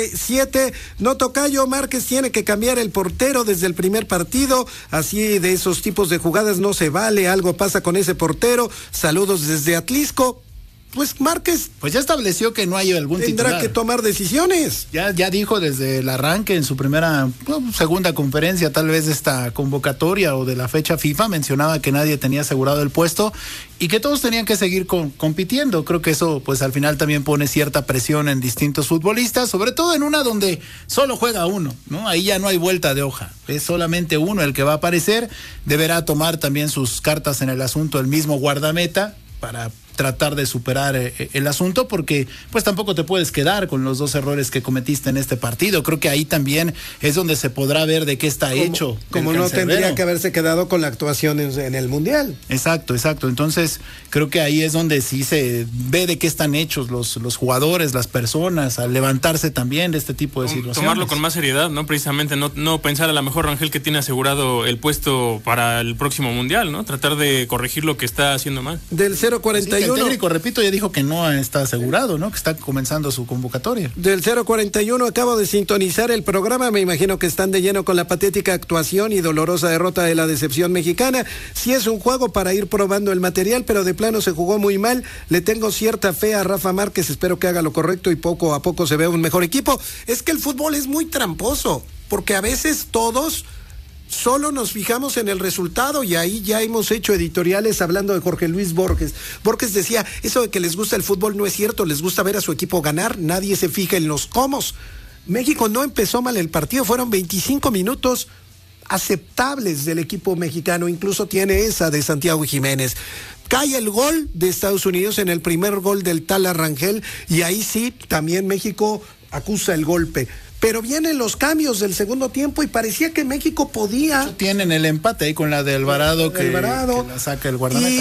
7, no, Tocayo Márquez tiene que cambiar el portero desde el primer partido, así de esos tipos de jugadas no se vale, algo pasa con ese portero. Saludos desde Atlisco. Pues Márquez pues ya estableció que no hay algún tendrá titular. Que tomar decisiones. Ya dijo desde el arranque en su segunda conferencia, tal vez de esta convocatoria o de la fecha FIFA, mencionaba que nadie tenía asegurado el puesto y que todos tenían que seguir compitiendo. Creo que eso pues al final también pone cierta presión en distintos futbolistas, sobre todo en una donde solo juega uno, ¿no? Ahí ya no hay vuelta de hoja, es solamente uno el que va a aparecer. Deberá tomar también sus cartas en el asunto el mismo guardameta para tratar de superar el asunto, porque pues tampoco te puedes quedar con los 2 errores que cometiste en este partido. Creo que ahí también es donde se podrá ver de qué está hecho. Como no tendría que haberse quedado con la actuación en el Mundial. Exacto. Entonces creo que ahí es donde sí se ve de qué están hechos los jugadores, las personas, al levantarse también de este tipo de situaciones. Tomarlo con más seriedad, ¿no? Precisamente no pensar a lo mejor, Rangel, que tiene asegurado el puesto para el próximo Mundial, ¿no? Tratar de corregir lo que está haciendo mal. Del 0-41. El técnico, repito, ya dijo que no está asegurado, ¿no? Que está comenzando su convocatoria. Del 0-41 acabo de sintonizar el programa, me imagino que están de lleno con la patética actuación y dolorosa derrota de la decepción mexicana. Sí es un juego para ir probando el material, pero de plano se jugó muy mal. Le tengo cierta fe a Rafa Márquez, espero que haga lo correcto y poco a poco se vea un mejor equipo. Es que el fútbol es muy tramposo, porque a veces todos solo nos fijamos en el resultado, y ahí ya hemos hecho editoriales hablando de Jorge Luis Borges. Borges decía, eso de que les gusta el fútbol no es cierto, les gusta ver a su equipo ganar, nadie se fija en los cómos. México no empezó mal el partido, fueron 25 minutos aceptables del equipo mexicano, incluso tiene esa de Santiago Jiménez. Cae el gol de Estados Unidos en el primer gol del Tala Rangel, y ahí sí, también México acusa el golpe. Pero vienen los cambios del segundo tiempo y parecía que México podía. Tienen el empate ahí con la de Alvarado, que la saca el guardameta.